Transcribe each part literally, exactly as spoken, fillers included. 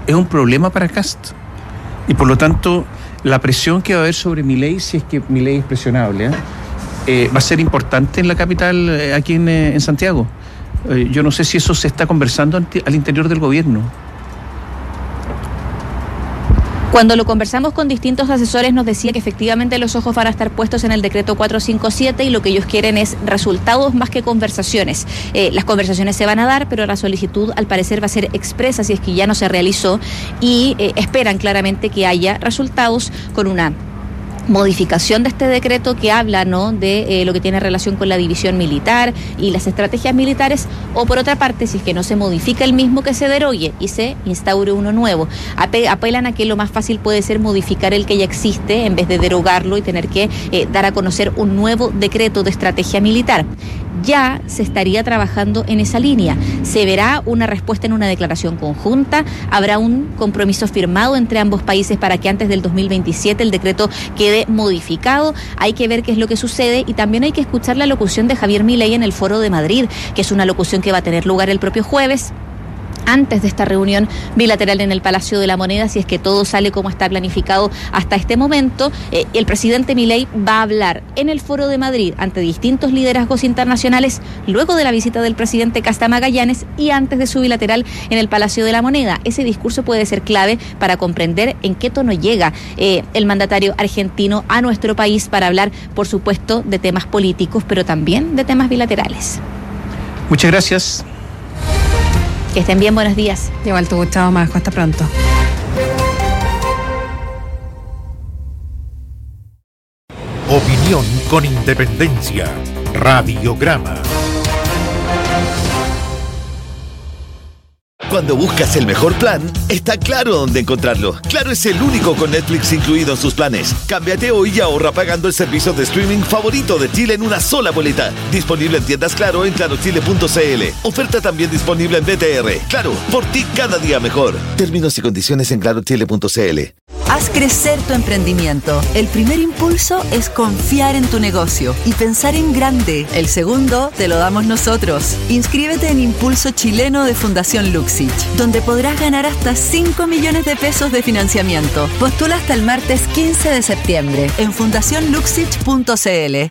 es un problema para Kast. Y por lo tanto, la presión que va a haber sobre Milei, si es que Milei es presionable, ¿eh? Eh, va a ser importante en la capital, eh, aquí en, eh, en Santiago. Eh, yo no sé si eso se está conversando ante, al interior del gobierno. Cuando lo conversamos con distintos asesores nos decía que efectivamente los ojos van a estar puestos en el decreto cuatrocientos cincuenta y siete y lo que ellos quieren es resultados más que conversaciones. Eh, las conversaciones se van a dar, pero la solicitud al parecer va a ser expresa si es que ya no se realizó y eh, esperan claramente que haya resultados con una modificación de este decreto que habla, ¿no?, de eh, lo que tiene relación con la división militar y las estrategias militares, o por otra parte, si es que no se modifica el mismo, que se derogue y se instaure uno nuevo. Ape- apelan a que lo más fácil puede ser modificar el que ya existe en vez de derogarlo y tener que eh, dar a conocer un nuevo decreto de estrategia militar. Ya se estaría trabajando en esa línea. Se verá una respuesta en una declaración conjunta, habrá un compromiso firmado entre ambos países para que antes del dos mil veintisiete el decreto quede modificado. Hay que ver qué es lo que sucede y también hay que escuchar la locución de Javier Milei en el Foro de Madrid, que es una locución que va a tener lugar el propio jueves, antes de esta reunión bilateral en el Palacio de la Moneda, si es que todo sale como está planificado hasta este momento. Eh, el presidente Milei va a hablar en el Foro de Madrid ante distintos liderazgos internacionales luego de la visita del presidente Kast a Magallanes y antes de su bilateral en el Palacio de la Moneda. Ese discurso puede ser clave para comprender en qué tono llega eh, el mandatario argentino a nuestro país para hablar, por supuesto, de temas políticos, pero también de temas bilaterales. Muchas gracias. Que estén bien, buenos días. Igual tú, Gustavo Majo, hasta pronto. Opinión con independencia. Radiograma. Cuando buscas el mejor plan, está Claro dónde encontrarlo. Claro es el único con Netflix incluido en sus planes. Cámbiate hoy y ahorra pagando el servicio de streaming favorito de Chile en una sola boleta. Disponible en tiendas Claro en claro chile punto c l. Oferta también disponible en B T R. Claro, por ti cada día mejor. Términos y condiciones en claro chile punto c l. Haz crecer tu emprendimiento. El primer impulso es confiar en tu negocio y pensar en grande. El segundo te lo damos nosotros. Inscríbete en Impulso Chileno de Fundación Luxich, donde podrás ganar hasta cinco millones de pesos de financiamiento. Postula hasta el martes quince de septiembre en fundación luxich punto c l.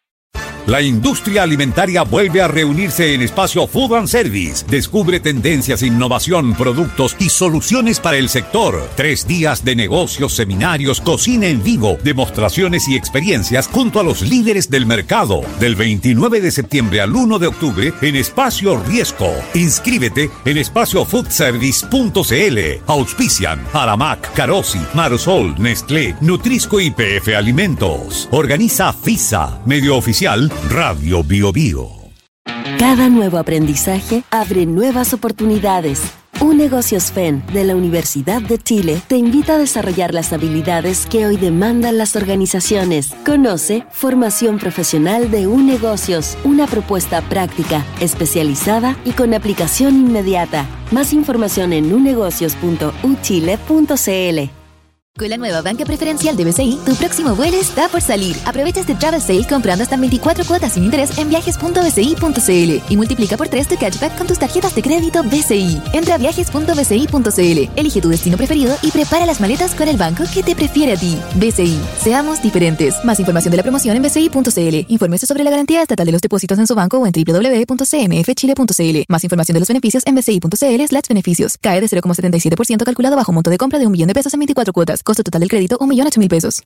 La industria alimentaria vuelve a reunirse en Espacio Food and Service. Descubre tendencias, innovación, productos y soluciones para el sector. Tres días de negocios, seminarios, cocina en vivo, demostraciones y experiencias junto a los líderes del mercado. Del veintinueve de septiembre al uno de octubre en Espacio Riesco. Inscríbete en espacio food service punto c l. Auspician Aramac, Carosi, Marsol, Nestlé, Nutrisco y P F Alimentos. Organiza FISA, medio oficial Radio Bio Bio. Cada nuevo aprendizaje abre nuevas oportunidades. UNegocios F E N de la Universidad de Chile te invita a desarrollar las habilidades que hoy demandan las organizaciones. Conoce Formación Profesional de UNegocios, una propuesta práctica, especializada y con aplicación inmediata. Más información en unegocios punto u chile punto c l. Con la nueva banca preferencial de B C I, tu próximo vuelo está por salir. Aprovecha este travel sale comprando hasta veinticuatro cuotas sin interés en viajes punto b c i punto c l y multiplica por tres tu cashback con tus tarjetas de crédito B C I. Entra a viajes punto b c i punto c l, elige tu destino preferido y prepara las maletas con el banco que te prefiere a ti. B C I, seamos diferentes. Más información de la promoción en b c i punto c l. Infórmese sobre la garantía estatal de los depósitos en su banco o en doble u doble u doble u punto c m f chile punto c l. Más información de los beneficios en b c i punto c l slash beneficios. Cae de cero coma setenta y siete por ciento calculado bajo monto de compra de un millón de pesos en veinticuatro cuotas. Costo total del crédito, un millón ocho mil pesos.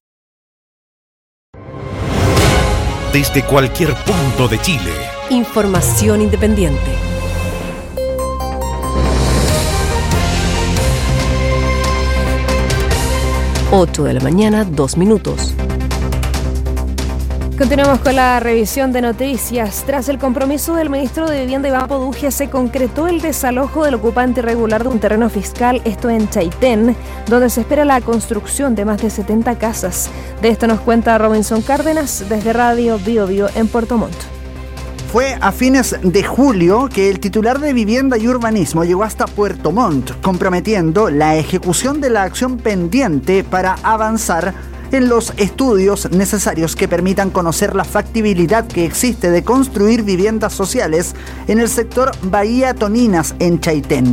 Desde cualquier punto de Chile. Información independiente. ocho de la mañana, dos minutos. Continuamos con la revisión de noticias. Tras el compromiso del ministro de Vivienda Iván Poduje, se concretó el desalojo del ocupante irregular de un terreno fiscal, esto en Chaitén, donde se espera la construcción de más de setenta casas. De esto nos cuenta Robinson Cárdenas desde Radio Bio Bio en Puerto Montt. Fue a fines de julio que el titular de Vivienda y Urbanismo llegó hasta Puerto Montt, comprometiendo la ejecución de la acción pendiente para avanzar en los estudios necesarios que permitan conocer la factibilidad que existe de construir viviendas sociales en el sector Bahía Toninas en Chaitén.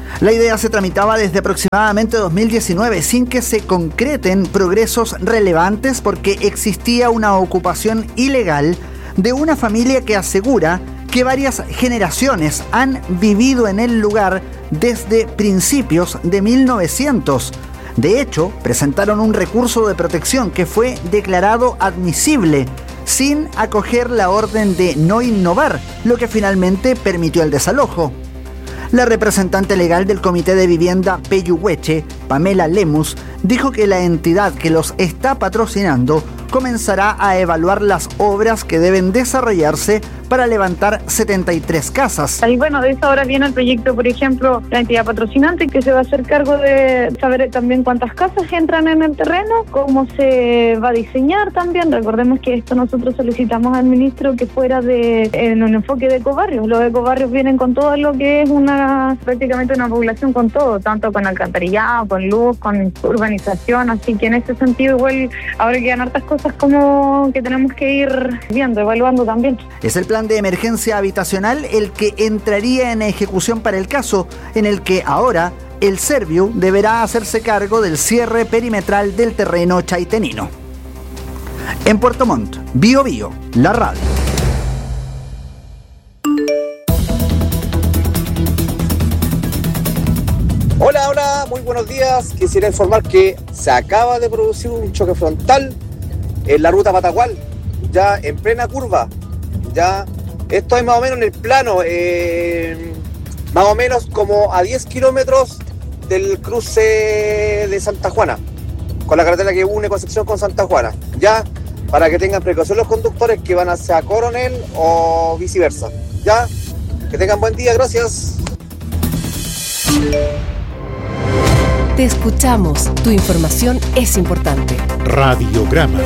La idea se tramitaba desde aproximadamente dos mil diecinueve sin que se concreten progresos relevantes porque existía una ocupación ilegal de una familia que asegura que varias generaciones han vivido en el lugar desde principios de mil novecientos. De hecho, presentaron un recurso de protección que fue declarado admisible sin acoger la orden de no innovar, lo que finalmente permitió el desalojo. La representante legal del Comité de Vivienda Peyuhueche, Pamela Lemus, dijo que la entidad que los está patrocinando comenzará a evaluar las obras que deben desarrollarse para levantar setenta y tres casas. Y bueno, de esa hora viene el proyecto, por ejemplo, la entidad patrocinante que se va a hacer cargo de saber también cuántas casas entran en el terreno, cómo se va a diseñar también. Recordemos que esto nosotros solicitamos al ministro que fuera de en un enfoque de ecobarrios. Los ecobarrios vienen con todo lo que es una prácticamente una población con todo, tanto con alcantarillado, con luz, con urbanización, así que en ese sentido igual ahora quedan hartas cosas como que tenemos que ir viendo, evaluando también. Es el plan de emergencia habitacional el que entraría en ejecución para el caso, en el que ahora el Serviu deberá hacerse cargo del cierre perimetral del terreno chaitenino. En Puerto Montt, Bio Bio, la radio. Hola, hola, muy buenos días. Quisiera informar que se acaba de producir un choque frontal en la ruta Patagual, ya en plena curva. Ya, esto es más o menos en el plano, eh, más o menos como a diez kilómetros del cruce de Santa Juana, con la carretera que une Concepción con Santa Juana. Ya, para que tengan precaución los conductores que van hacia Coronel o viceversa. Ya, que tengan buen día, gracias. Te escuchamos, tu información es importante. Radiograma.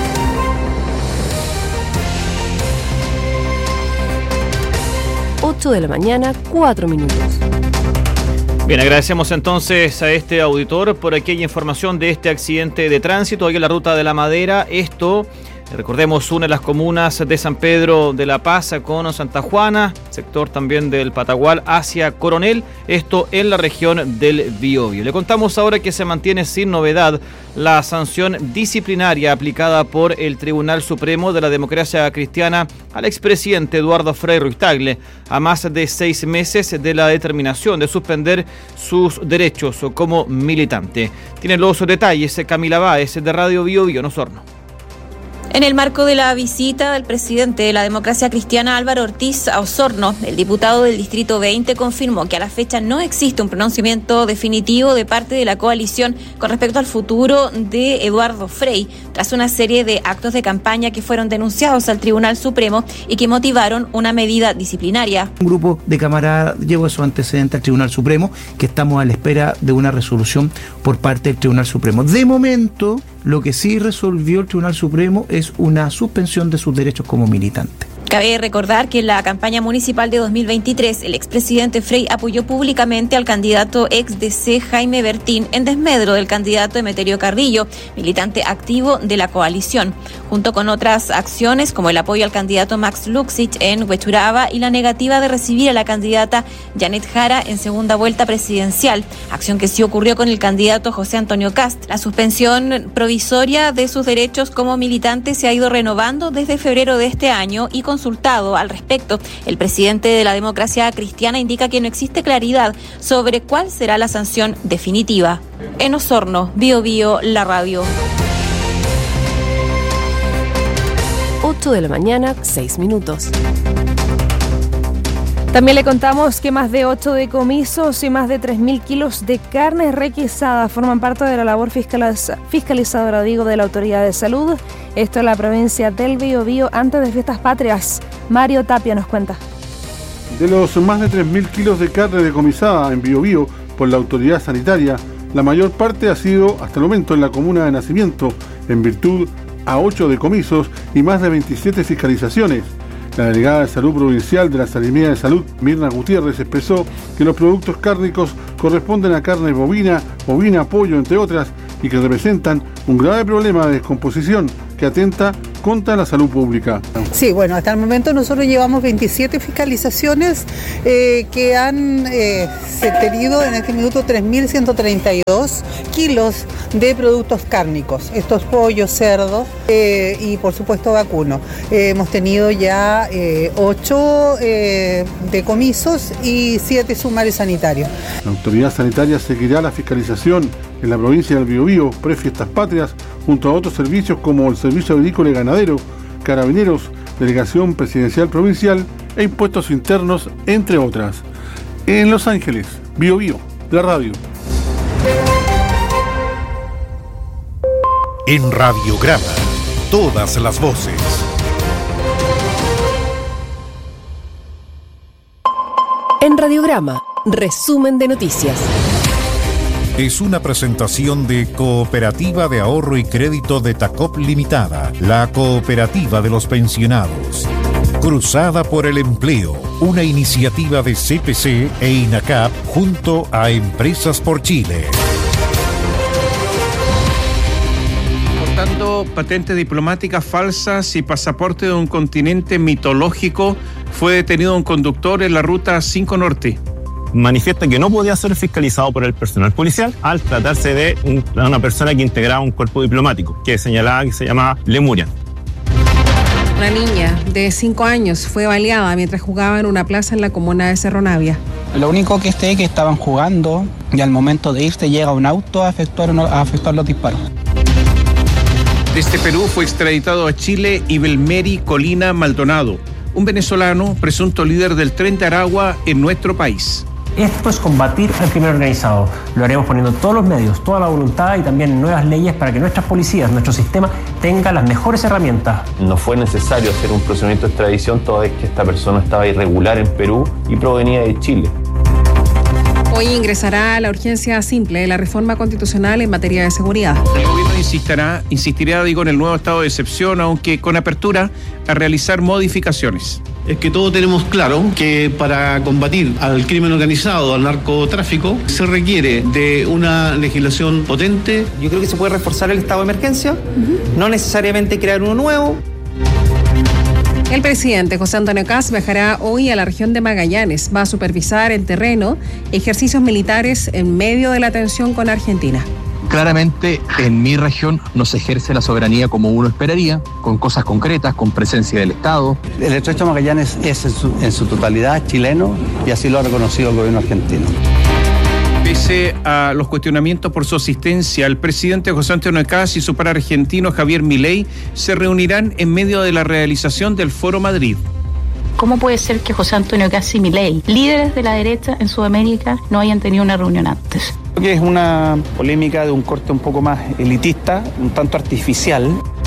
ocho de la mañana, cuatro minutos. Bien, agradecemos entonces a este auditor por aquella información de este accidente de tránsito ahí en la ruta de la Madera. Esto, recordemos, une las comunas de San Pedro de la Paz con Santa Juana, sector también del Patagual hacia Coronel, esto en la región del Biobío. Le contamos ahora que se mantiene sin novedad la sanción disciplinaria aplicada por el Tribunal Supremo de la Democracia Cristiana al expresidente Eduardo Frei Ruiz-Tagle, a más de seis meses de la determinación de suspender sus derechos como militante. Tiene los detalles Camila Báez de Radio Biobío en Osorno. En el marco de la visita del presidente de la Democracia Cristiana Álvaro Ortiz a Osorno, el diputado del Distrito veinte confirmó que a la fecha no existe un pronunciamiento definitivo de parte de la coalición con respecto al futuro de Eduardo Frei, tras una serie de actos de campaña que fueron denunciados al Tribunal Supremo y que motivaron una medida disciplinaria. Un grupo de camaradas llevó esos antecedentes al Tribunal Supremo, que estamos a la espera de una resolución por parte del Tribunal Supremo. De momento, lo que sí resolvió el Tribunal Supremo es una suspensión de sus derechos como militante. Cabe recordar que en la campaña municipal de dos mil veintitrés, el expresidente Frei apoyó públicamente al candidato ex D C Jaime Bertín en desmedro del candidato Emeterio Carrillo, militante activo de la coalición, junto con otras acciones como el apoyo al candidato Max Luxich en Huechuraba y la negativa de recibir a la candidata Janet Jara en segunda vuelta presidencial, acción que sí ocurrió con el candidato José Antonio Cast. La suspensión provisoria de sus derechos como militante se ha ido renovando desde febrero de este año y con consultado al respecto, el presidente de la Democracia Cristiana indica que no existe claridad sobre cuál será la sanción definitiva. En Osorno, Bio Bio, la radio. ocho de la mañana, seis minutos. También le contamos que más de ocho decomisos y más de tres mil kilos de carne requisada forman parte de la labor fiscaliz- fiscalizadora digo, de la Autoridad de Salud. Esto en la provincia del Biobío antes de Fiestas Patrias. Mario Tapia nos cuenta. De los más de tres mil kilos de carne decomisada en Biobío por la Autoridad Sanitaria, la mayor parte ha sido hasta el momento en la comuna de Nacimiento, en virtud a ocho decomisos y más de veintisiete fiscalizaciones. La delegada de Salud Provincial de la Seremía de Salud, Mirna Gutiérrez, expresó que los productos cárnicos corresponden a carne bovina, bovina, pollo, entre otras, y que representan un grave problema de descomposición que atenta contra la salud pública. Sí, bueno, hasta el momento nosotros llevamos veintisiete fiscalizaciones eh, que han eh, tenido en este minuto tres mil ciento treinta y dos kilos de productos cárnicos, estos pollos, cerdos eh, y por supuesto vacuno. Eh, hemos tenido ya eh, ocho eh, decomisos y siete sumarios sanitarios. La autoridad sanitaria seguirá la fiscalización en la provincia del Biobío, prefiestas patrias, junto a otros servicios como el Servicio Agrícola y Ganadero, Carabineros, Delegación Presidencial Provincial e Impuestos Internos, entre otras. En Los Ángeles, Biobío, la radio. En Radiograma, todas las voces. En Radiograma, resumen de noticias. Es una presentación de Cooperativa de Ahorro y Crédito de Tacop Limitada, la cooperativa de los pensionados. Cruzada por el Empleo, una iniciativa de C P C e INACAP junto a Empresas por Chile. Portando patentes diplomáticas falsas y pasaporte de un continente mitológico, fue detenido un conductor en la ruta cinco Norte. Manifiesta que no podía ser fiscalizado por el personal policial al tratarse de un, una persona que integraba un cuerpo diplomático, que señalaba que se llamaba Lemurian. Una niña de cinco años fue baleada mientras jugaba en una plaza en la comuna de Cerro Navia. Lo único que sé es que estaban jugando y al momento de irse llega un auto a efectuar, a efectuar los disparos. Desde Perú fue extraditado a Chile Ibelmeri Colina Maldonado, un venezolano presunto líder del Tren de Aragua en nuestro país. Esto es combatir al crimen organizado. Lo haremos poniendo todos los medios, toda la voluntad y también nuevas leyes para que nuestras policías, nuestro sistema, tengan las mejores herramientas. No fue necesario hacer un procedimiento de extradición toda vez que esta persona estaba irregular en Perú y provenía de Chile. Hoy ingresará la urgencia simple de la reforma constitucional en materia de seguridad. El gobierno insistirá, insistirá digo, en el nuevo estado de excepción, aunque con apertura a realizar modificaciones. Es que todos tenemos claro que para combatir al crimen organizado, al narcotráfico, se requiere de una legislación potente. Yo creo que se puede reforzar el estado de emergencia, uh-huh. no necesariamente crear uno nuevo. El presidente José Antonio Kast viajará hoy a la región de Magallanes. Va a supervisar en terreno ejercicios militares en medio de la tensión con Argentina. Claramente en mi región no se ejerce la soberanía como uno esperaría, con cosas concretas, con presencia del Estado. El Estrecho de Magallanes es en su, en su totalidad chileno y así lo ha reconocido el gobierno argentino. Pese a los cuestionamientos por su asistencia, el presidente José Antonio Kast y su par argentino Javier Milei se reunirán en medio de la realización del Foro Madrid. ¿Cómo puede ser que José Antonio Kast y Milei, líderes de la derecha en Sudamérica, no hayan tenido una reunión antes? Creo que es una polémica de un corte un poco más elitista, un tanto artificial.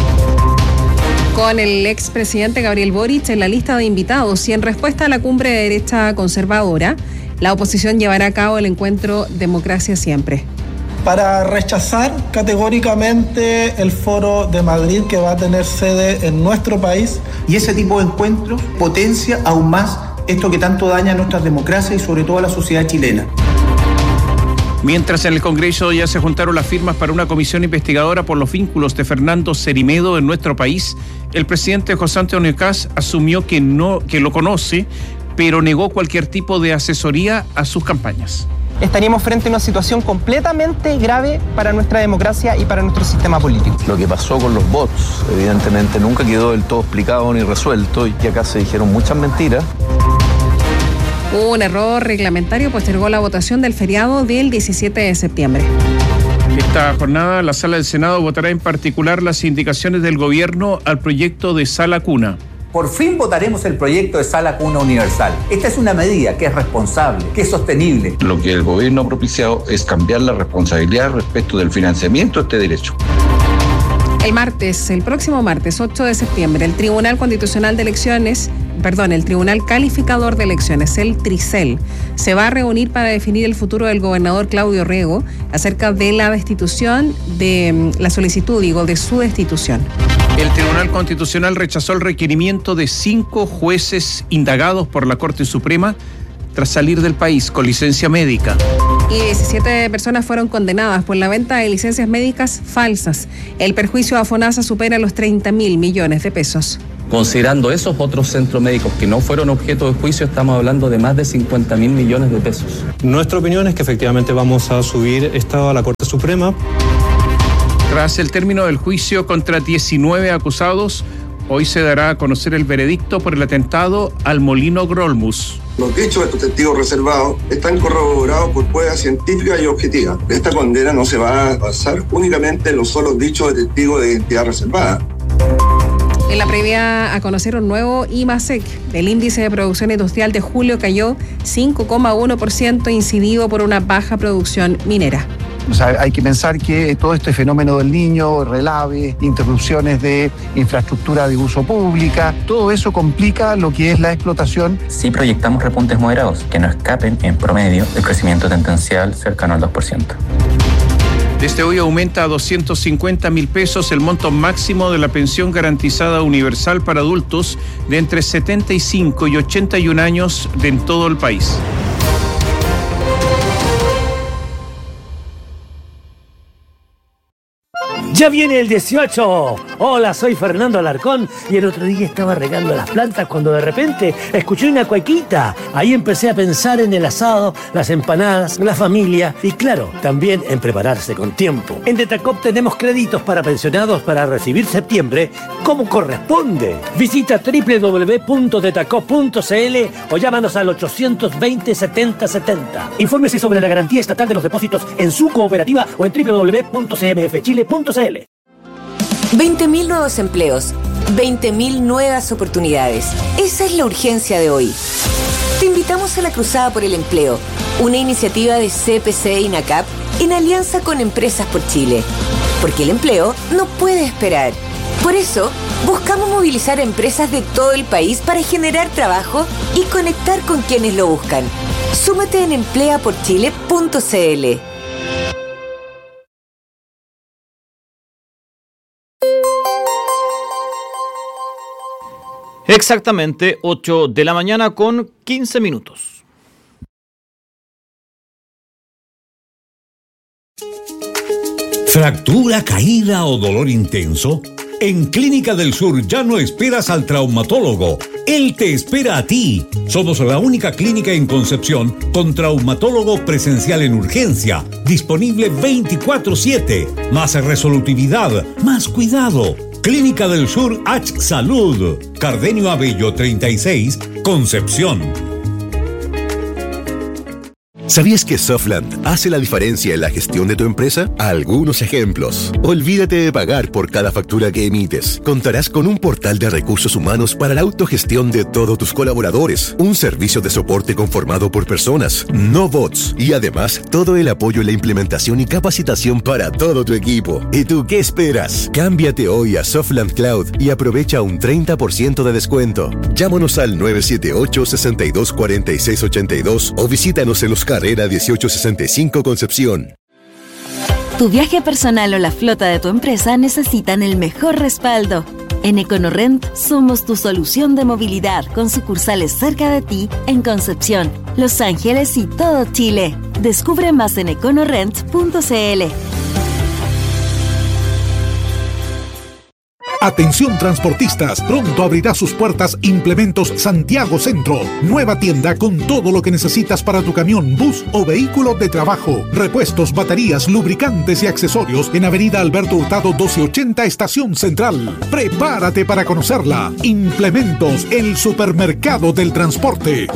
Con el expresidente Gabriel Boric en la lista de invitados y en respuesta a la cumbre de derecha conservadora, la oposición llevará a cabo el encuentro Democracia Siempre. Para rechazar categóricamente el Foro de Madrid que va a tener sede en nuestro país. Y ese tipo de encuentros potencia aún más esto que tanto daña a nuestras democracias y sobre todo a la sociedad chilena. Mientras en el Congreso ya se juntaron las firmas para una comisión investigadora por los vínculos de Fernando Cerimedo en nuestro país, el presidente José Antonio Kast asumió que no, que lo conoce, pero negó cualquier tipo de asesoría a sus campañas. Estaríamos frente a una situación completamente grave para nuestra democracia y para nuestro sistema político. Lo que pasó con los bots, evidentemente nunca quedó del todo explicado ni resuelto y que acá se dijeron muchas mentiras. Un error reglamentario postergó la votación del feriado del diecisiete de septiembre. Esta jornada, la Sala del Senado votará en particular las indicaciones del gobierno al proyecto de Sala Cuna. Por fin votaremos el proyecto de Sala Cuna Universal. Esta es una medida que es responsable, que es sostenible. Lo que el gobierno ha propiciado es cambiar la responsabilidad respecto del financiamiento de este derecho. El martes, el próximo martes, ocho de septiembre, el Tribunal Constitucional de Elecciones, perdón, el Tribunal Calificador de Elecciones, el TRICEL, se va a reunir para definir el futuro del gobernador Claudio Rego acerca de la destitución, de la solicitud, digo, de su destitución. El Tribunal Constitucional rechazó el requerimiento de cinco jueces indagados por la Corte Suprema tras salir del país con licencia médica. Y diecisiete personas fueron condenadas por la venta de licencias médicas falsas. El perjuicio a FONASA supera los treinta mil millones de pesos. Considerando esos otros centros médicos que no fueron objeto de juicio, estamos hablando de más de cincuenta mil millones de pesos. Nuestra opinión es que efectivamente vamos a subir esto a la Corte Suprema. Tras el término del juicio contra diecinueve acusados, hoy se dará a conocer el veredicto por el atentado al Molino Grolmus. Los dichos de estos testigos reservados están corroborados por pruebas científicas y objetivas. Esta condena no se va a basar únicamente en los solos dichos de testigos de identidad reservada. En la previa a conocer un nuevo IMASEC, el índice de producción industrial de julio cayó cinco coma uno por ciento, incidido por una baja producción minera. O sea, hay que pensar que todo este fenómeno del Niño, relave, interrupciones de infraestructura de uso pública, todo eso complica lo que es la explotación. Sí proyectamos repuntes moderados que no escapen en promedio del crecimiento tendencial cercano al dos por ciento. Desde hoy aumenta a doscientos cincuenta mil pesos el monto máximo de la pensión garantizada universal para adultos de entre setenta y cinco y ochenta y un años de en todo el país. ¡Ya viene el dieciocho! Hola, soy Fernando Alarcón y el otro día estaba regando las plantas cuando de repente escuché una cuequita. Ahí empecé a pensar en el asado, las empanadas, la familia y claro, también en prepararse con tiempo. En Detacop tenemos créditos para pensionados para recibir septiembre como corresponde. Visita doble u doble u doble u punto detacop punto c l o llámanos al ochocientos veinte setenta setenta. Infórmese sobre la garantía estatal de los depósitos en su cooperativa o en doble u doble u doble u punto c m f chile punto c l. veinte mil nuevos empleos, veinte mil nuevas oportunidades. Esa es la urgencia de hoy. Te invitamos a la Cruzada por el Empleo, una iniciativa de C P C e INACAP en alianza con Empresas por Chile. Porque el empleo no puede esperar. Por eso, buscamos movilizar a empresas de todo el país para generar trabajo y conectar con quienes lo buscan. Súmate en emplea por chile punto c l. Exactamente ocho de la mañana con quince minutos. ¿Fractura, caída o dolor intenso? En Clínica del Sur ya no esperas al traumatólogo. Él te espera a ti. Somos la única clínica en Concepción con traumatólogo presencial en urgencia, disponible veinticuatro siete. Más resolutividad, más cuidado. Clínica del Sur H Salud, Cardenio Abello treinta y seis, Concepción. ¿Sabías que Softland hace la diferencia en la gestión de tu empresa? Algunos ejemplos. Olvídate de pagar por cada factura que emites. Contarás con un portal de recursos humanos para la autogestión de todos tus colaboradores, un servicio de soporte conformado por personas, no bots, y además todo el apoyo en la implementación y capacitación para todo tu equipo. ¿Y tú qué esperas? Cámbiate hoy a Softland Cloud y aprovecha un treinta por ciento de descuento. Llámanos al nueve siete ocho, seis dos cuatro seis ocho dos o visítanos en los Carrera dieciocho sesenta y cinco Concepción. Tu viaje personal o la flota de tu empresa necesitan el mejor respaldo. En EconoRent somos tu solución de movilidad con sucursales cerca de ti en Concepción, Los Ángeles y todo Chile. Descubre más en econorent punto c l. Atención transportistas, pronto abrirá sus puertas Implementos Santiago Centro. Nueva tienda con todo lo que necesitas para tu camión, bus o vehículo de trabajo. Repuestos, baterías, lubricantes y accesorios en Avenida Alberto Hurtado doce ochenta, Estación Central. Prepárate para conocerla. Implementos, el supermercado del transporte.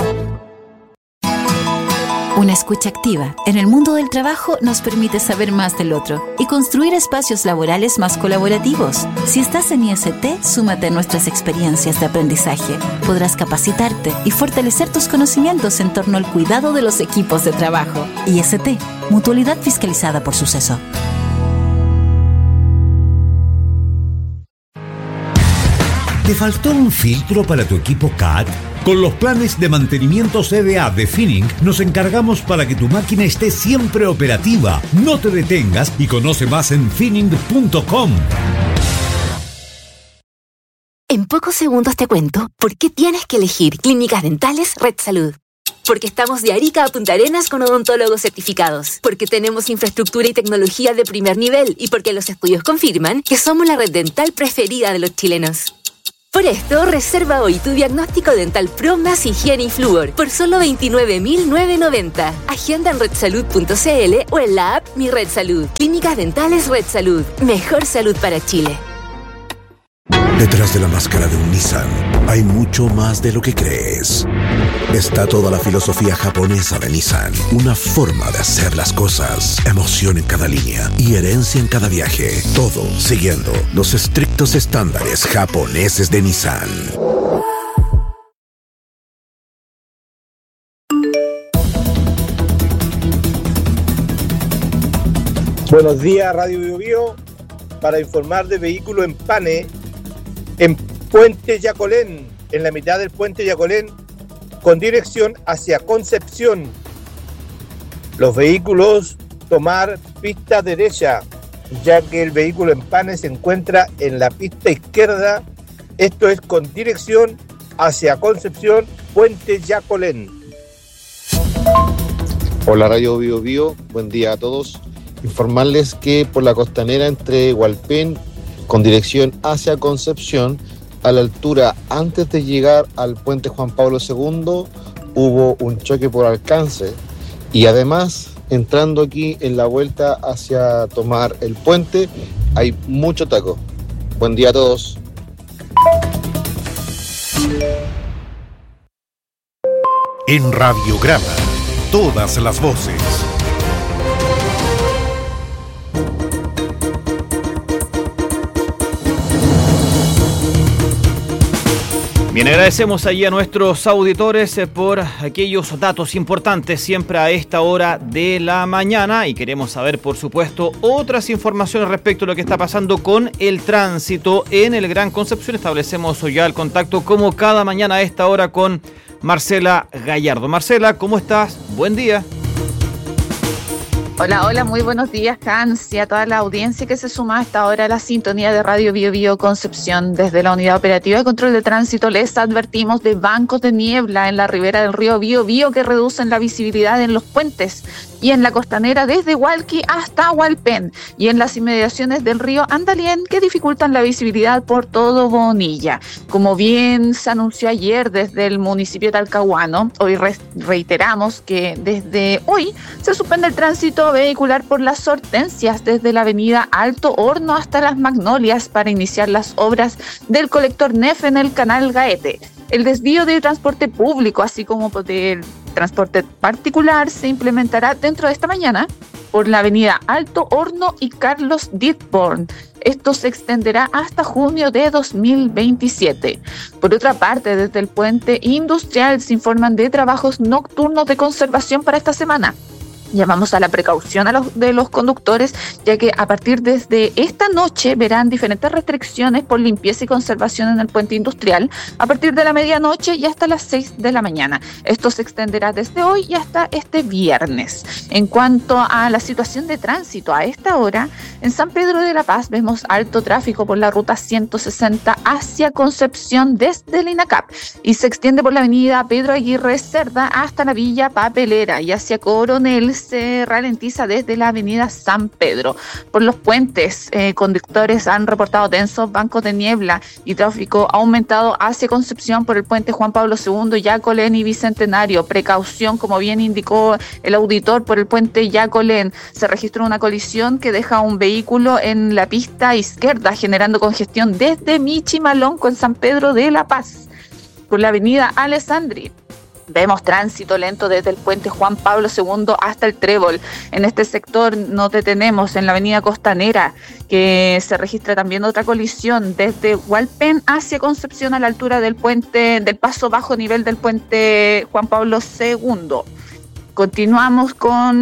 Una escucha activa en el mundo del trabajo nos permite saber más del otro y construir espacios laborales más colaborativos. Si estás en I S T, súmate a nuestras experiencias de aprendizaje. Podrás capacitarte y fortalecer tus conocimientos en torno al cuidado de los equipos de trabajo. I S T, Mutualidad Fiscalizada por Suceso. ¿Te faltó un filtro para tu equipo C A T? Con los planes de mantenimiento C D A de Finning nos encargamos para que tu máquina esté siempre operativa. No te detengas y conoce más en finning punto com. En pocos segundos te cuento por qué tienes que elegir Clínicas Dentales Red Salud. Porque estamos de Arica a Punta Arenas con odontólogos certificados. Porque tenemos infraestructura y tecnología de primer nivel. Y porque los estudios confirman que somos la red dental preferida de los chilenos. Por esto, reserva hoy tu diagnóstico dental Pro más higiene y flúor por solo veintinueve mil novecientos noventa. Agenda en red salud punto c l o en la app Mi Red Salud. Clínicas Dentales Red Salud. Mejor salud para Chile. Detrás de la máscara de un Nissan hay mucho más de lo que crees. Está toda la filosofía japonesa de Nissan, una forma de hacer las cosas, emoción en cada línea y herencia en cada viaje. Todo siguiendo los estrictos estándares japoneses de Nissan. Buenos días, Radio Bio Bio, para informar de vehículo en Pane, en Puente Yacolén, en la mitad del Puente Yacolén, con dirección hacia Concepción. Los vehículos tomar pista derecha, ya que el vehículo en Pane se encuentra en la pista izquierda. Esto es con dirección hacia Concepción, Puente Yacolén. Hola Radio Bio Bio, buen día a todos. Informarles que por la costanera entre Hualpén con dirección hacia Concepción, a la altura antes de llegar al puente Juan Pablo segundo, hubo un choque por alcance y además entrando aquí en la vuelta hacia tomar el puente hay mucho taco. Buen día a todos. En Radiograma, todas las voces. Bien, agradecemos allí a nuestros auditores por aquellos datos importantes siempre a esta hora de la mañana y queremos saber, por supuesto, otras informaciones respecto a lo que está pasando con el tránsito en el Gran Concepción. Establecemos ya el contacto como cada mañana a esta hora con Marcela Gallardo. Marcela, ¿cómo estás? Buen día. Hola, hola, muy buenos días, Hans, y a toda la audiencia que se suma a esta hora a la sintonía de Radio Bio Bio Concepción. Desde la Unidad Operativa de Control de Tránsito les advertimos de bancos de niebla en la ribera del río Bio Bio que reducen la visibilidad en los puentes y en la costanera desde Hualqui hasta Hualpén y en las inmediaciones del río Andalién que dificultan la visibilidad por todo Bonilla. Como bien se anunció ayer desde el municipio de Talcahuano, hoy re- reiteramos que desde hoy se suspende el tránsito vehicular por las Hortensias desde la avenida Alto Horno hasta las Magnolias para iniciar las obras del colector N E F en el canal Gaete. El desvío de transporte público, así como del transporte particular, se implementará dentro de esta mañana por la avenida Alto Horno y Carlos Dittborn. Esto se extenderá hasta junio de dos mil veintisiete. Por otra parte, desde el puente industrial se informan de trabajos nocturnos de conservación para esta semana. Llamamos a la precaución a los, de los conductores, ya que a partir desde esta noche verán diferentes restricciones por limpieza y conservación en el puente industrial a partir de la medianoche y hasta las seis de la mañana. Esto se extenderá desde hoy y hasta este viernes. En cuanto a la situación de tránsito a esta hora, en San Pedro de la Paz vemos alto tráfico por la ruta ciento sesenta hacia Concepción desde el INACAP y se extiende por la avenida Pedro Aguirre Cerda hasta la Villa Papelera y hacia Coronel se ralentiza desde la avenida San Pedro. Por los puentes, eh, conductores han reportado densos bancos de niebla y tráfico aumentado hacia Concepción por el puente Juan Pablo segundo, Yacolén y Bicentenario. Precaución, como bien indicó el auditor, por el puente Yacolén. Se registró una colisión que deja un vehículo en la pista izquierda, generando congestión desde Michimalonco en San Pedro de la Paz. Por la avenida Alessandri vemos tránsito lento desde el puente Juan Pablo segundo hasta el Trébol. En este sector nos detenemos en la avenida Costanera, que se registra también otra colisión desde Hualpén hacia Concepción a la altura del puente, del paso bajo nivel del puente Juan Pablo segundo. Continuamos con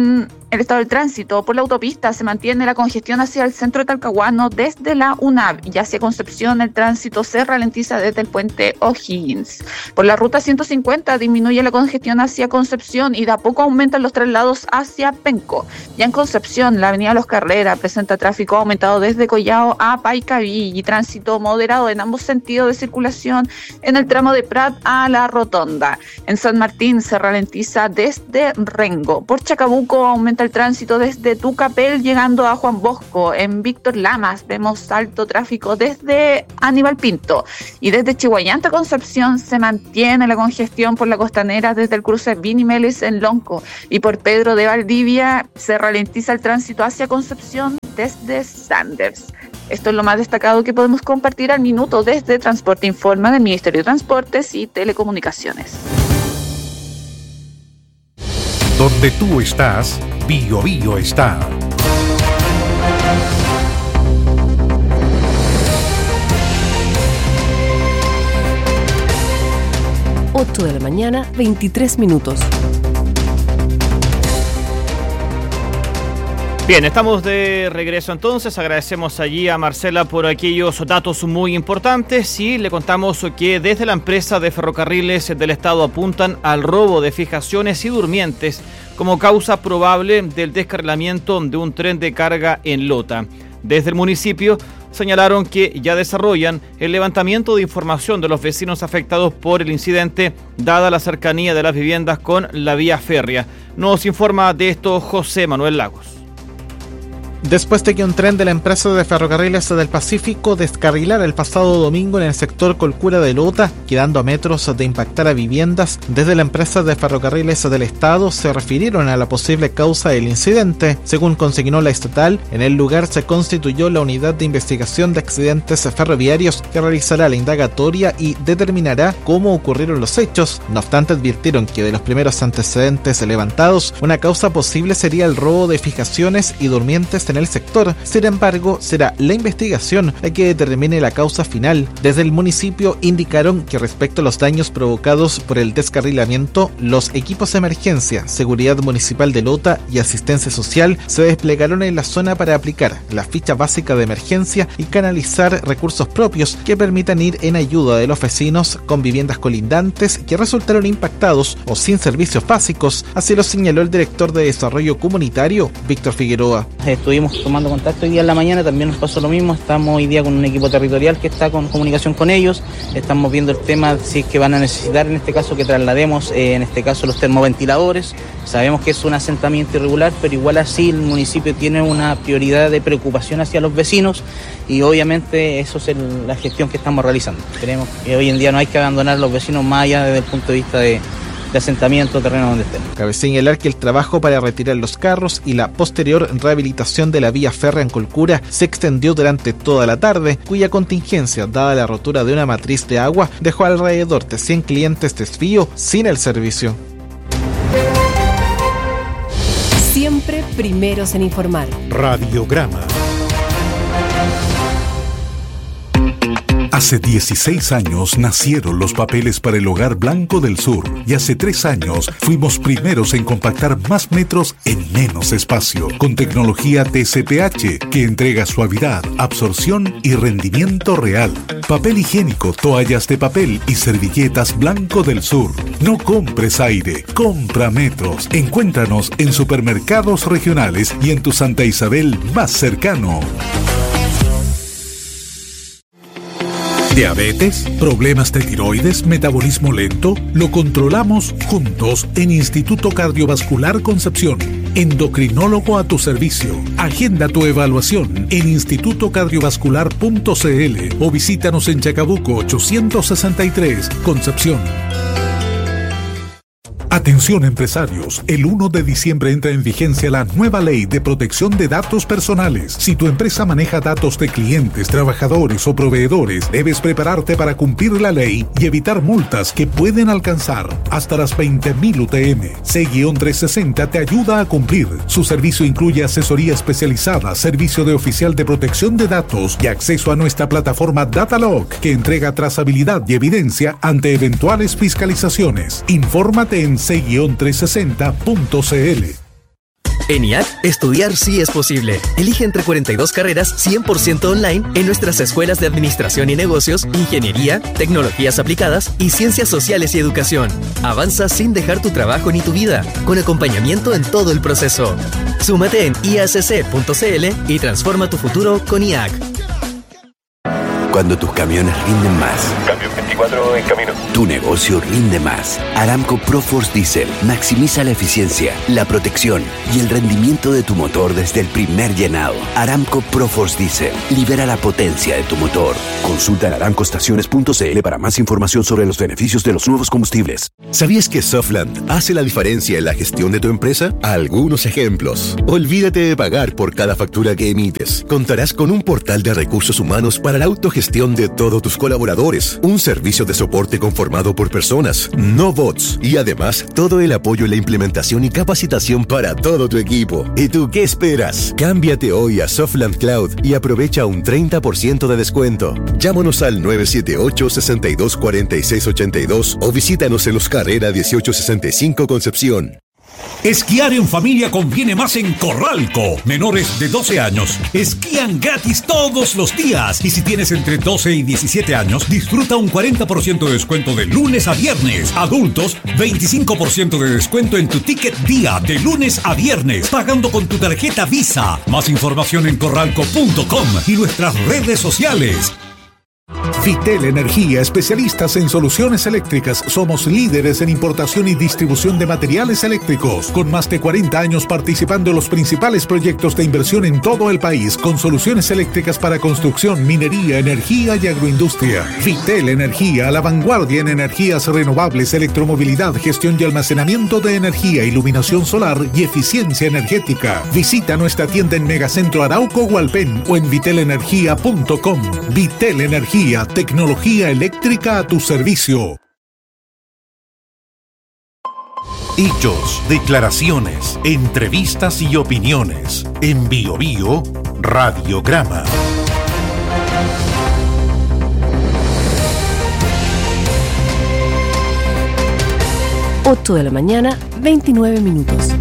el estado del tránsito por la autopista se mantiene la congestión hacia el centro de Talcahuano desde la U N A V y hacia Concepción el tránsito se ralentiza desde el puente O'Higgins. Por la ruta ciento cincuenta disminuye la congestión hacia Concepción y de a poco aumentan los traslados hacia Penco. Ya en Concepción, la avenida Los Carreras presenta tráfico aumentado desde Collao a Paicaví y tránsito moderado en ambos sentidos de circulación en el tramo de Prat a la Rotonda. En San Martín se ralentiza desde Rengo. Por Chacabuco aumenta el tránsito desde Tucapel llegando a Juan Bosco. En Víctor Lamas vemos alto tráfico desde Aníbal Pinto. Y desde Chihuayante a Concepción se mantiene la congestión por la costanera desde el cruce Vini Melis en Lonco. Y por Pedro de Valdivia se ralentiza el tránsito hacia Concepción desde Sanders. Esto es lo más destacado que podemos compartir al minuto desde Transporte Informa del Ministerio de Transportes y Telecomunicaciones. Donde tú estás, Bio Bio está. ocho de la mañana, veintitrés minutos. Bien, estamos de regreso entonces. Agradecemos allí a Marcela por aquellos datos muy importantes y le contamos que desde la empresa de ferrocarriles del Estado apuntan al robo de fijaciones y durmientes como causa probable del descarrilamiento de un tren de carga en Lota. Desde el municipio señalaron que ya desarrollan el levantamiento de información de los vecinos afectados por el incidente, dada la cercanía de las viviendas con la vía férrea. Nos informa de esto José Manuel Lagos. Después de que un tren de la empresa de ferrocarriles del Pacífico descarrilara el pasado domingo en el sector Colcura de Lota, quedando a metros de impactar a viviendas, desde la empresa de ferrocarriles del Estado se refirieron a la posible causa del incidente. Según consignó la estatal, en el lugar se constituyó la Unidad de Investigación de Accidentes Ferroviarios que realizará la indagatoria y determinará cómo ocurrieron los hechos. No obstante, advirtieron que de los primeros antecedentes levantados, una causa posible sería el robo de fijaciones y durmientes en el sector. Sin embargo, será la investigación la que determine la causa final. Desde el municipio indicaron que respecto a los daños provocados por el descarrilamiento, los equipos de emergencia, seguridad municipal de Lota y asistencia social se desplegaron en la zona para aplicar la ficha básica de emergencia y canalizar recursos propios que permitan ir en ayuda de los vecinos con viviendas colindantes que resultaron impactados o sin servicios básicos. Así lo señaló el director de Desarrollo Comunitario, Víctor Figueroa. Estuvimos tomando contacto hoy día en la mañana, también nos pasó lo mismo, estamos hoy día con un equipo territorial que está con comunicación con ellos, estamos viendo el tema si es que van a necesitar en este caso que traslademos, eh, en este caso los termoventiladores. Sabemos que es un asentamiento irregular, pero igual así el municipio tiene una prioridad de preocupación hacia los vecinos y obviamente eso es el, la gestión que estamos realizando. Creemos que hoy en día no hay que abandonar a los vecinos más allá desde el punto de vista de de asentamiento, terreno donde estén. Cabe señalar que el trabajo para retirar los carros y la posterior rehabilitación de la vía férrea en Colcura se extendió durante toda la tarde, cuya contingencia, dada la rotura de una matriz de agua, dejó alrededor de cien clientes de desvío sin el servicio. Siempre primeros en informar. Radiograma. Hace dieciséis años nacieron los papeles para el Hogar Blanco del Sur y hace tres años fuimos primeros en compactar más metros en menos espacio con tecnología T C P H que entrega suavidad, absorción y rendimiento real. Papel higiénico, toallas de papel y servilletas Blanco del Sur. No compres aire, compra metros. Encuéntranos en supermercados regionales y en tu Santa Isabel más cercano. ¿Diabetes? ¿Problemas de tiroides? ¿Metabolismo lento? Lo controlamos juntos en Instituto Cardiovascular Concepción. Endocrinólogo a tu servicio. Agenda tu evaluación en instituto cardiovascular punto c l o visítanos en Chacabuco ochocientos sesenta y tres, Concepción. Atención empresarios, el uno de diciembre entra en vigencia la nueva ley de protección de datos personales. Si tu empresa maneja datos de clientes, trabajadores o proveedores, debes prepararte para cumplir la ley y evitar multas que pueden alcanzar hasta las veinte mil U T M. C trescientos sesenta te ayuda a cumplir. Su servicio incluye asesoría especializada, servicio de oficial de protección de datos y acceso a nuestra plataforma Datalog, que entrega trazabilidad y evidencia ante eventuales fiscalizaciones. Infórmate en C trescientos sesenta punto c l. En I A C, estudiar sí es posible. Elige entre cuarenta y dos carreras cien por ciento online en nuestras escuelas de Administración y Negocios, Ingeniería, Tecnologías Aplicadas y Ciencias Sociales y Educación. Avanza sin dejar tu trabajo ni tu vida, con acompañamiento en todo el proceso. Súmate en i a c c punto c l y transforma tu futuro con I A C. Cuando tus camiones rinden más. Cambio veinticuatro en camino. Tu negocio rinde más. Aramco ProForce Diesel maximiza la eficiencia, la protección y el rendimiento de tu motor desde el primer llenado. Aramco ProForce Diesel libera la potencia de tu motor. Consulta en aramco estaciones punto c l para más información sobre los beneficios de los nuevos combustibles. ¿Sabías que Softland hace la diferencia en la gestión de tu empresa? Algunos ejemplos. Olvídate de pagar por cada factura que emites. Contarás con un portal de recursos humanos para la autogestión de todos tus colaboradores, un servicio de soporte conformado por personas, no bots, y además todo el apoyo en la implementación y capacitación para todo tu equipo. ¿Y tú qué esperas? Cámbiate hoy a Softland Cloud y aprovecha un treinta por ciento de descuento. Llámanos al nueve siete ocho, seis dos cuatro seis ocho dos o visítanos en Los Carrera dieciocho sesenta y cinco Concepción. Esquiar en familia conviene más en Corralco. Menores de doce años esquían gratis todos los días. Y si tienes entre doce y diecisiete años, disfruta un cuarenta por ciento de descuento de lunes a viernes. Adultos, veinticinco por ciento de descuento en tu ticket día de lunes a viernes, pagando con tu tarjeta Visa. Más información en corralco punto com y nuestras redes sociales. Vitel Energía, especialistas en soluciones eléctricas. Somos líderes en importación y distribución de materiales eléctricos, con más de cuarenta años participando en los principales proyectos de inversión en todo el país, con soluciones eléctricas para construcción, minería, energía y agroindustria. Vitel Energía, a la vanguardia en energías renovables, electromovilidad, gestión y almacenamiento de energía, iluminación solar y eficiencia energética. Visita nuestra tienda en Megacentro Arauco Hualpén o en vitel energía punto com. Vitel Energía, tecnología eléctrica a tu servicio. Hechos, declaraciones, entrevistas y opiniones. En Bio Bio, Radiograma. ocho de la mañana, veintinueve minutos.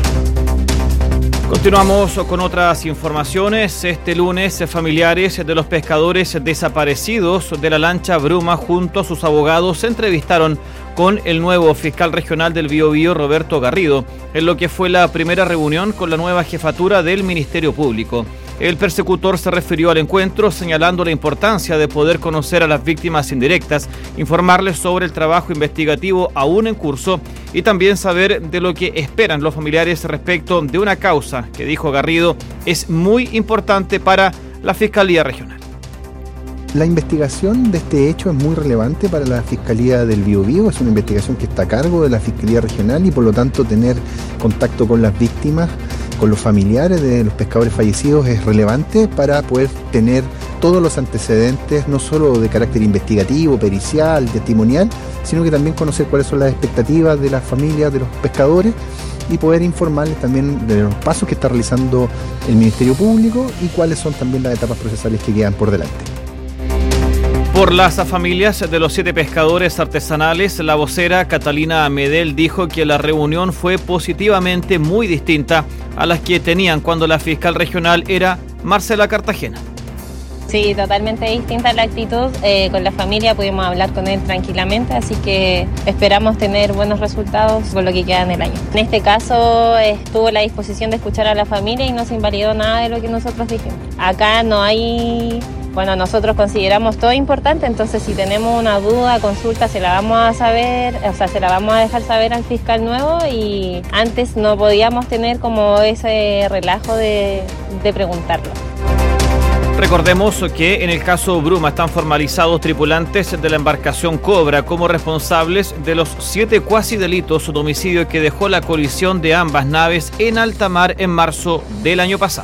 Continuamos con otras informaciones. Este lunes, familiares de los pescadores desaparecidos de la lancha Bruma junto a sus abogados se entrevistaron con el nuevo fiscal regional del Biobío, Roberto Garrido, en lo que fue la primera reunión con la nueva jefatura del Ministerio Público. El persecutor se refirió al encuentro señalando la importancia de poder conocer a las víctimas indirectas, informarles sobre el trabajo investigativo aún en curso y también saber de lo que esperan los familiares respecto de una causa que, dijo Garrido, es muy importante para la Fiscalía Regional. La investigación de este hecho es muy relevante para la Fiscalía del Biobío, es una investigación que está a cargo de la Fiscalía Regional y por lo tanto tener contacto con las víctimas, con los familiares de los pescadores fallecidos es relevante para poder tener todos los antecedentes, no solo de carácter investigativo, pericial, testimonial, sino que también conocer cuáles son las expectativas de las familias de los pescadores y poder informarles también de los pasos que está realizando el Ministerio Público y cuáles son también las etapas procesales que quedan por delante. Por las familias de los siete pescadores artesanales, la vocera Catalina Medel dijo que la reunión fue positivamente muy distinta a las que tenían cuando la fiscal regional era Marcela Cartagena. Sí, totalmente distinta la actitud. Eh, con la familia pudimos hablar con él tranquilamente, así que esperamos tener buenos resultados con lo que queda en el año. En este caso estuvo la disposición de escuchar a la familia y no se invalidó nada de lo que nosotros dijimos. Acá no hay... Bueno, nosotros consideramos todo importante, entonces si tenemos una duda, consulta, se la vamos a saber, o sea, se la vamos a dejar saber al fiscal nuevo y antes no podíamos tener como ese relajo de, de preguntarlo. Recordemos que en el caso Bruma están formalizados tripulantes de la embarcación Cobra como responsables de los siete cuasi delitos de homicidio que dejó la colisión de ambas naves en alta mar en marzo del año pasado.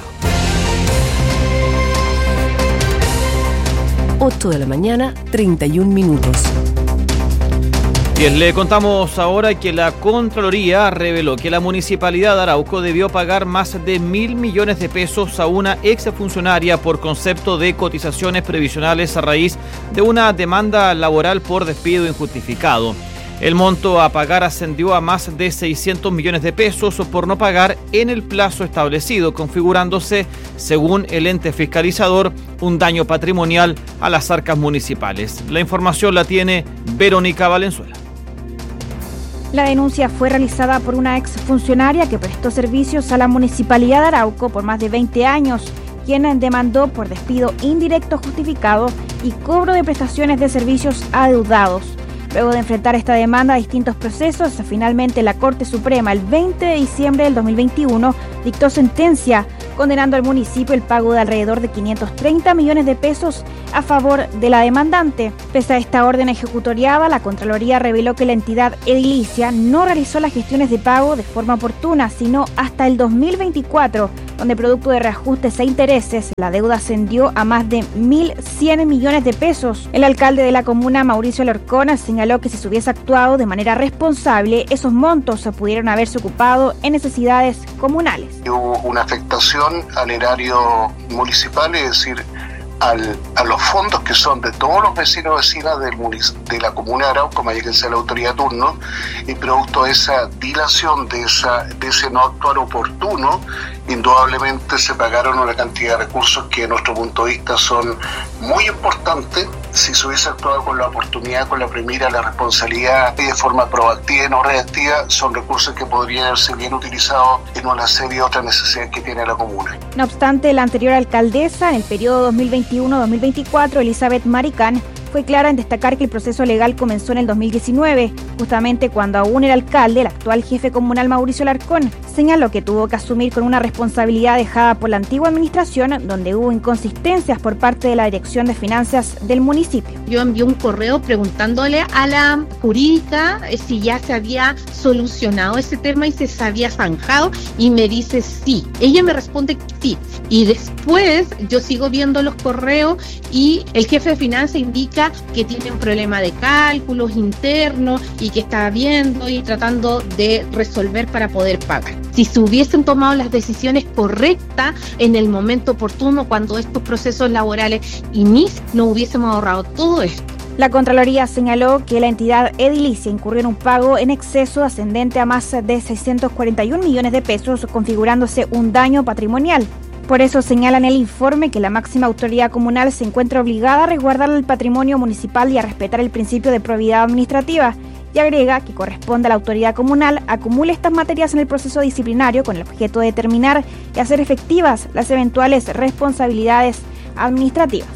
ocho de la mañana, treinta y un minutos. Bien, le contamos ahora que la Contraloría reveló que la Municipalidad de Arauco debió pagar más de mil millones de pesos a una exfuncionaria por concepto de cotizaciones previsionales a raíz de una demanda laboral por despido injustificado. El monto a pagar ascendió a más de seiscientos millones de pesos por no pagar en el plazo establecido, configurándose, según el ente fiscalizador, un daño patrimonial a las arcas municipales. La información la tiene Verónica Valenzuela. La denuncia fue realizada por una exfuncionaria que prestó servicios a la Municipalidad de Arauco por más de veinte años, quien demandó por despido indirecto justificado y cobro de prestaciones de servicios adeudados. Luego de enfrentar esta demanda a distintos procesos, finalmente la Corte Suprema el veinte de diciembre del dos mil veintiuno dictó sentencia condenando al municipio el pago de alrededor de quinientos treinta millones de pesos a favor de la demandante. Pese a esta orden ejecutoriada, la Contraloría reveló que la entidad edilicia no realizó las gestiones de pago de forma oportuna, sino hasta el dos mil veinticuatro, donde producto de reajustes e intereses, la deuda ascendió a más de mil cien millones de pesos. El alcalde de la comuna, Mauricio Alarcón, señaló que si se hubiese actuado de manera responsable, esos montos se pudieron haberse ocupado en necesidades comunales. Hubo una afectación al erario municipal, es decir, Al, a los fondos que son de todos los vecinos y vecinas del de la comuna de Arauco, más que sea la autoridad de turno, y producto de esa dilación, de, esa, de ese no actuar oportuno, indudablemente se pagaron una cantidad de recursos que, de nuestro punto de vista, son muy importantes. Si se hubiese actuado con la oportunidad, con la primera, la responsabilidad y de forma proactiva y no reactiva, son recursos que podrían haberse bien utilizados en una serie de otras necesidades que tiene la comuna. No obstante, la anterior alcaldesa, en el periodo dos mil veintiuno a dos mil veinticuatro, Elizabeth Maricán, fue clara en destacar que el proceso legal comenzó en el dos mil diecinueve, justamente cuando aún era alcalde, el actual jefe comunal Mauricio Alarcón señaló que tuvo que asumir con una responsabilidad dejada por la antigua administración, donde hubo inconsistencias por parte de la Dirección de Finanzas del municipio. Yo envié un correo preguntándole a la jurídica si ya se había solucionado ese tema y se había zanjado, y me dice sí. Ella me responde sí, y después yo sigo viendo los correos y el jefe de finanzas indica que tiene un problema de cálculos internos y que está viendo y tratando de resolver para poder pagar. Si se hubiesen tomado las decisiones correctas en el momento oportuno, cuando estos procesos laborales inician, no hubiésemos ahorrado todo esto. La Contraloría señaló que la entidad edilicia incurrió en un pago en exceso ascendente a más de seiscientos cuarenta y un millones de pesos, configurándose un daño patrimonial. Por eso señala en el informe que la máxima autoridad comunal se encuentra obligada a resguardar el patrimonio municipal y a respetar el principio de probidad administrativa, y agrega que corresponde a la autoridad comunal acumule estas materias en el proceso disciplinario con el objeto de determinar y hacer efectivas las eventuales responsabilidades administrativas.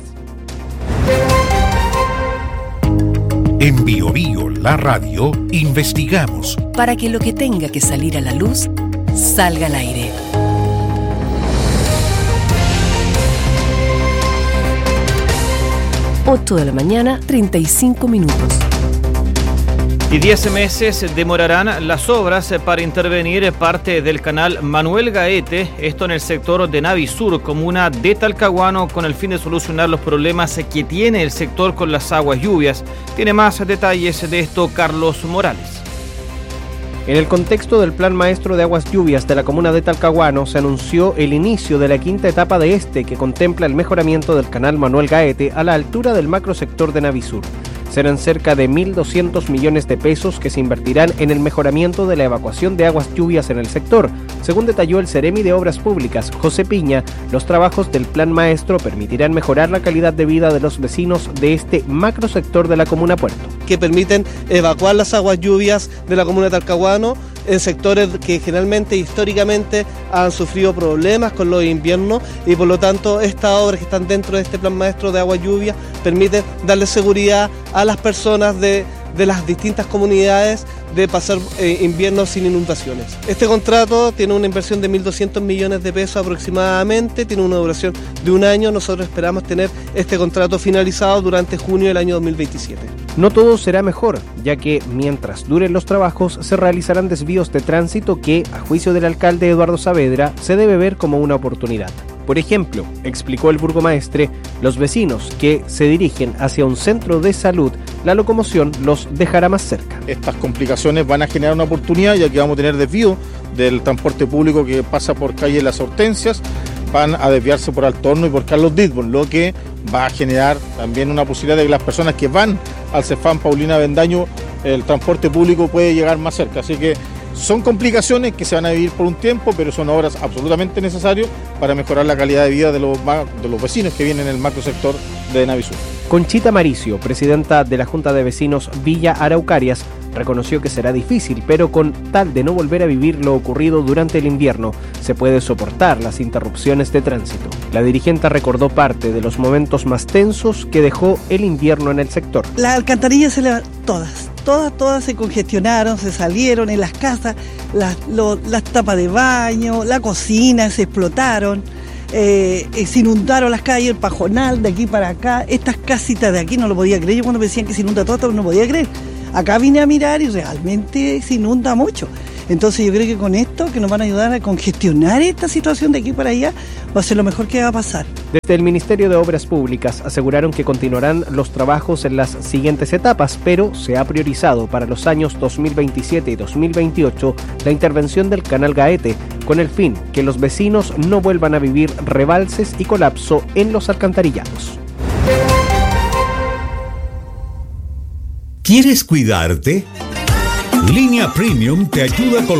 En Bio Bio, la radio, investigamos para que lo que tenga que salir a la luz salga al aire. ocho de la mañana, treinta y cinco minutos. Y diez meses demorarán las obras para intervenir parte del canal Manuel Gaete, esto en el sector de Navisur, comuna de Talcahuano, con el fin de solucionar los problemas que tiene el sector con las aguas lluvias. Tiene más detalles de esto Carlos Morales. En el contexto del Plan Maestro de Aguas Lluvias de la comuna de Talcahuano, se anunció el inicio de la quinta etapa de este, que contempla el mejoramiento del canal Manuel Gaete a la altura del macrosector de Navisur. Serán cerca de mil doscientos millones de pesos que se invertirán en el mejoramiento de la evacuación de aguas lluvias en el sector. Según detalló el Seremi de Obras Públicas, José Piña, los trabajos del Plan Maestro permitirán mejorar la calidad de vida de los vecinos de este macrosector de la comuna Puerto. Que permiten evacuar las aguas lluvias de la comuna de Talcahuano en sectores que generalmente, históricamente, han sufrido problemas con los inviernos, y por lo tanto estas obras que están dentro de este Plan Maestro de Agua Lluvia permiten darle seguridad a las personas de, de las distintas comunidades de pasar eh, inviernos sin inundaciones. Este contrato tiene una inversión de mil doscientos millones de pesos aproximadamente, tiene una duración de un año. Nosotros esperamos tener este contrato finalizado durante junio del año dos mil veintisiete. No todo será mejor, ya que mientras duren los trabajos se realizarán desvíos de tránsito que, a juicio del alcalde Eduardo Saavedra, se debe ver como una oportunidad. Por ejemplo, explicó el burgomaestre, los vecinos que se dirigen hacia un centro de salud, la locomoción los dejará más cerca. Estas complicaciones van a generar una oportunidad, ya que vamos a tener desvío del transporte público que pasa por calle Las Hortensias, van a desviarse por Alto Horno y por Carlos Ditborn, lo que va a generar también una posibilidad de que las personas que van al Cefam Paulina Bendaño el transporte público puede llegar más cerca. Así que son complicaciones que se van a vivir por un tiempo, pero son obras absolutamente necesarias para mejorar la calidad de vida de los, de los vecinos que vienen en el macrosector de Navisur. Conchita Maricio, presidenta de la Junta de Vecinos Villa Araucarias, reconoció que será difícil, pero con tal de no volver a vivir lo ocurrido durante el invierno, se puede soportar las interrupciones de tránsito. La dirigente recordó parte de los momentos más tensos que dejó el invierno en el sector. Las alcantarillas se le... todas, todas, todas se congestionaron, se salieron en las casas, las, lo, las tapas de baño, la cocina se explotaron. Eh, eh, se inundaron las calles, el Pajonal, de aquí para acá, estas casitas de aquí no lo podía creer. Yo cuando me decían que se inunda todo, no podía creer. Acá vine a mirar y realmente se inunda mucho. Entonces yo creo que con esto, que nos van a ayudar a congestionar esta situación de aquí para allá, va a ser lo mejor que va a pasar. Desde el Ministerio de Obras Públicas aseguraron que continuarán los trabajos en las siguientes etapas, pero se ha priorizado para los años dos mil veintisiete y dos mil veintiocho la intervención del Canal Gaete, con el fin que los vecinos no vuelvan a vivir rebalses y colapso en los alcantarillados. ¿Quieres cuidarte? Línea Premium te ayuda con